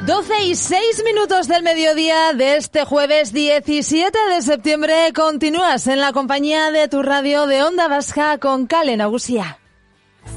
12:06 del mediodía de este jueves 17 de septiembre. Continúas en la compañía de tu radio de Onda Vasca con Kale Nagusia.